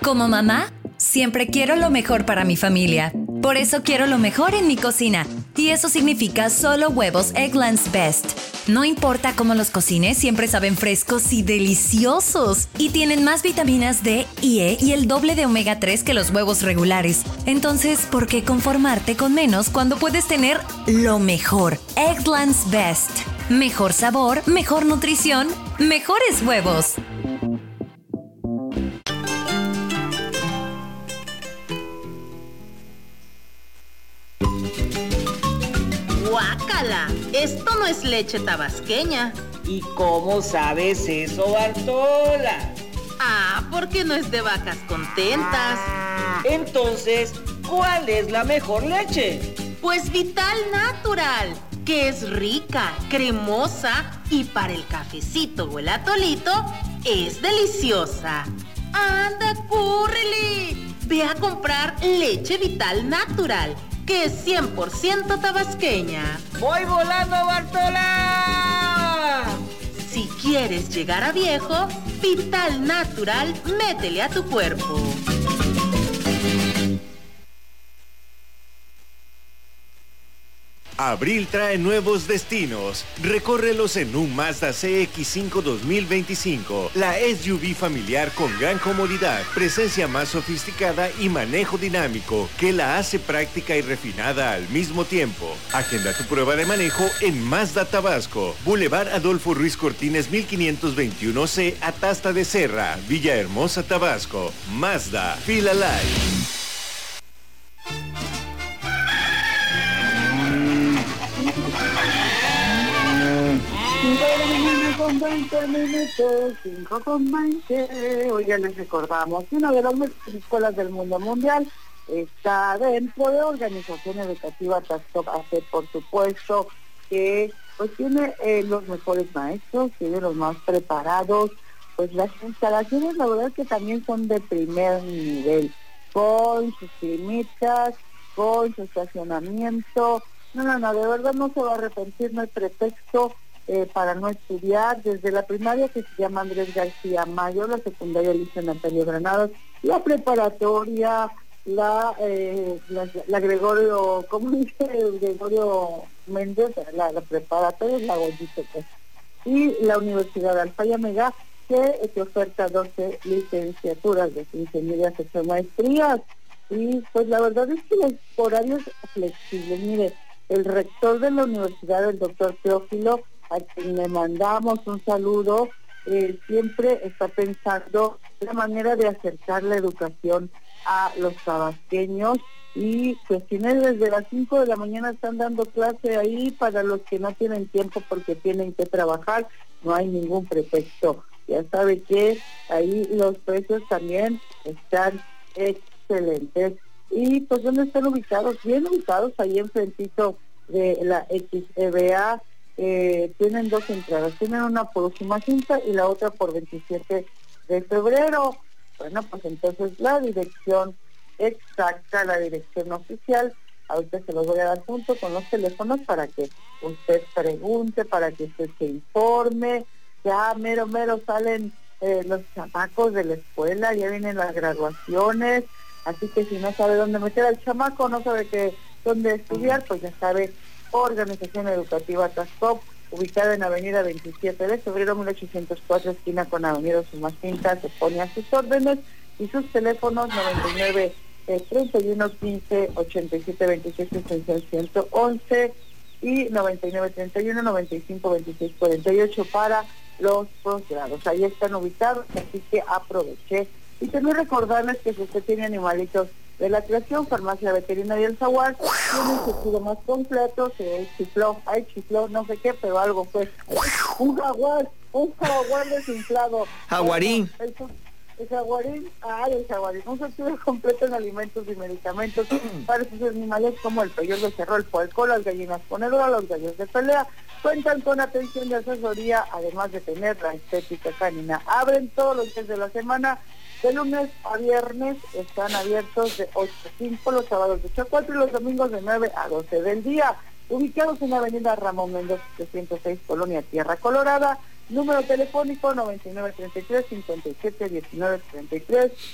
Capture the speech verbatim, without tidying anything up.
Como mamá, siempre quiero lo mejor para mi familia. Por eso quiero lo mejor en mi cocina. Y eso significa solo huevos Eggland's Best. No importa cómo los cocines, siempre saben frescos y deliciosos. Y tienen más vitaminas D y E y el doble de omega tres que los huevos regulares. Entonces, ¿por qué conformarte con menos cuando puedes tener lo mejor? Eggland's Best. Mejor sabor, mejor nutrición, mejores huevos. ¡Guácala! Esto no es leche tabasqueña. ¿Y cómo sabes eso, Bartola? Ah, porque no es de vacas contentas. Entonces, ¿cuál es la mejor leche? Pues Vital Natural, que es rica, cremosa y para el cafecito o el atolito es deliciosa. ¡Anda, córrele! Ve a comprar leche Vital Natural, que es cien por ciento tabasqueña. ¡Voy volando, Bartola! Si quieres llegar a viejo, Vital Natural, métele a tu cuerpo. Abril trae nuevos destinos. Recórrelos en un Mazda C X cinco dos mil veinticinco. La S U V familiar con gran comodidad, presencia más sofisticada y manejo dinámico que la hace práctica y refinada al mismo tiempo. Agenda tu prueba de manejo en Mazda Tabasco. Boulevard Adolfo Ruiz Cortines mil quinientos veintiuno C, Atasta de Serra, Villahermosa, Tabasco. Mazda, Feel Alive. Con veinte minutos, cinco con veinte. Hoy ya les recordamos que una de las mejores escuelas del mundo mundial está dentro de Organización Educativa TASCOP. Hace, por supuesto, que pues tiene eh, los mejores maestros, tiene los más preparados. Pues las instalaciones, la verdad es que también son de primer nivel, con sus climitas, con su estacionamiento. No, no, no, de verdad no se va a arrepentir, no hay pretexto Eh, para no estudiar, desde la primaria, que se llama Andrés García Mayo, la secundaria Liceo Natalio Granados, la preparatoria, la, eh, la, la Gregorio, ¿cómo dice Gregorio Méndez? La, la preparatoria es la Goyito, pues, y la Universidad Alfa y Omega, que, que oferta doce licenciaturas de ingeniería, ocho maestrías, y pues la verdad es que los horarios flexibles. Mire, el rector de la universidad, el doctor Teófilo, a quien le mandamos un saludo, eh, siempre está pensando la manera de acercar la educación a los tabasqueños, y pues tiene desde las cinco de la mañana están dando clase ahí para los que no tienen tiempo porque tienen que trabajar, no hay ningún pretexto. Ya sabe que ahí los precios también están excelentes. Y pues ¿dónde están ubicados? Bien ubicados, ahí enfrentito de la X E B A. Eh, tienen dos entradas, tienen una por Usumacinta y la otra por veintisiete de febrero. Bueno, pues entonces la dirección exacta, la dirección oficial, ahorita se los voy a dar junto con los teléfonos para que usted pregunte, para que usted se informe. Ya mero mero salen eh, los chamacos de la escuela, ya vienen las graduaciones, así que si no sabe dónde meter al chamaco, no sabe qué dónde estudiar, pues ya sabe, Organización Educativa TASCOP, ubicada en Avenida veintisiete de febrero mil ochocientos cuatro, esquina con Avenida Usumacinta, se pone a sus órdenes, y sus teléfonos noventa y nueve, treinta y uno, quince, ochenta y siete, veintisiete, extensión ciento once, y noventa y nueve, treinta y uno, noventa y cinco, veintiséis, cuarenta y ocho para los posgrados. Ahí están ubicados, así que aproveché. Y también recordarles que si usted tiene animalitos de la creación, Farmacia Veterinaria El Jaguar tiene un seguro más completo, se chifló, ay chifló, no sé qué, pero algo fue. Un jaguar, un jaguar desinflado. Jaguarín. El, el, el jaguarín, ay el jaguarín, un surtido completo en alimentos y medicamentos para sus animales como el peyol de cerro, el puerco, las gallinas ponedoras, los gallos de pelea. Cuentan con atención de asesoría, además de tener la estética canina. Abren todos los días de la semana. De lunes a viernes están abiertos de ocho a cinco, los sábados de ocho a cuatro y los domingos de nueve a doce del día. Ubicados en la avenida Ramón Mendoza trescientos seis, Colonia Tierra Colorada. Número telefónico noventa y nueve, treinta y tres, cincuenta y siete, diecinueve, treinta y tres.